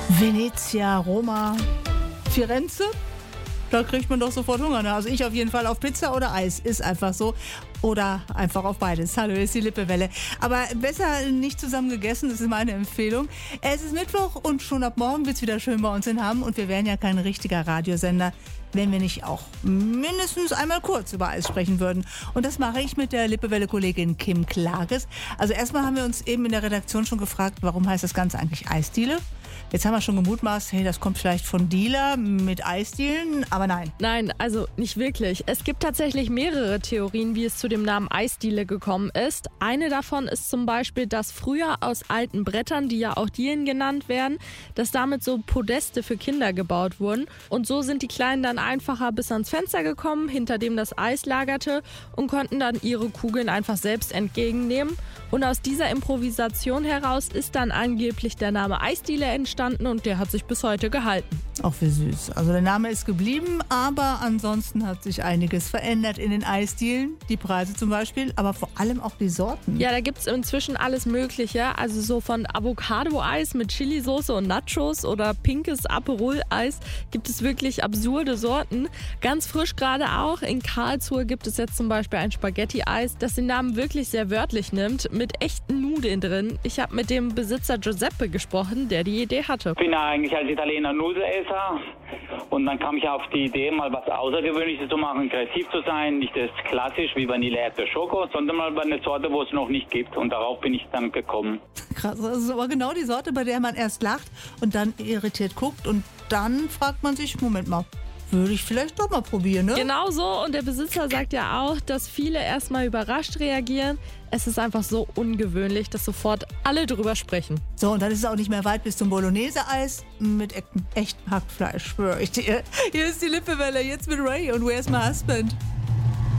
Venezia, Roma, Firenze, da kriegt man doch sofort Hunger. Ne? Also ich auf jeden Fall auf Pizza oder Eis, ist einfach so. Oder einfach auf beides. Hallo, hier ist die Lippewelle. Aber besser nicht zusammen gegessen, das ist meine Empfehlung. Es ist Mittwoch und schon ab morgen wird es wieder schön bei uns in Hamm. Und wir wären ja kein richtiger Radiosender, wenn wir nicht auch mindestens einmal kurz über Eis sprechen würden. Und das mache ich mit der Lippewelle-Kollegin Kim Klages. Also erstmal haben wir uns eben in der Redaktion schon gefragt, warum heißt das Ganze eigentlich Eisdiele? Jetzt haben wir schon gemutmaßt, hey, das kommt vielleicht von Dealer mit Eisdielen, aber nein. Nein, also nicht wirklich. Es gibt tatsächlich mehrere Theorien, wie es zu dem Namen Eisdiele gekommen ist. Eine davon ist zum Beispiel, dass früher aus alten Brettern, die ja auch Dielen genannt werden, dass damit so Podeste für Kinder gebaut wurden. Und so sind die Kleinen dann einfacher bis ans Fenster gekommen, hinter dem das Eis lagerte, und konnten dann ihre Kugeln einfach selbst entgegennehmen. Und aus dieser Improvisation heraus ist dann angeblich der Name Eisdiele entstanden und der hat sich bis heute gehalten. Auch wie süß. Also der Name ist geblieben, aber ansonsten hat sich einiges verändert in den Eisdielen. Die Preise zum Beispiel, aber vor allem auch die Sorten. Ja, da gibt es inzwischen alles Mögliche. Also so von Avocado-Eis mit Chilisauce und Nachos oder pinkes Aperol-Eis gibt es wirklich absurde Sorten. Ganz frisch gerade auch in Karlsruhe gibt es jetzt zum Beispiel ein Spaghetti-Eis, das den Namen wirklich sehr wörtlich nimmt, mit echten Nudeln drin. Ich habe mit dem Besitzer Giuseppe gesprochen, der die Idee hatte. Ich bin eigentlich als Italiener Nudelesser und dann kam ich auf die Idee, mal was Außergewöhnliches zu machen, kreativ zu sein, nicht das klassisch wie Vanille, Erdbeer, Schoko, sondern mal eine Sorte, wo es noch nicht gibt, und darauf bin ich dann gekommen. Krass, das ist aber genau die Sorte, bei der man erst lacht und dann irritiert guckt und dann fragt man sich, Moment mal, würde ich vielleicht doch mal probieren, ne? Genau so, und der Besitzer sagt ja auch, dass viele erstmal überrascht reagieren. Es ist einfach so ungewöhnlich, dass sofort alle drüber sprechen. So, und dann ist es auch nicht mehr weit bis zum Bolognese-Eis mit echtem Hackfleisch, schwöre ich dir. Hier ist die Lippewelle, jetzt mit Ray und Where's My Husband?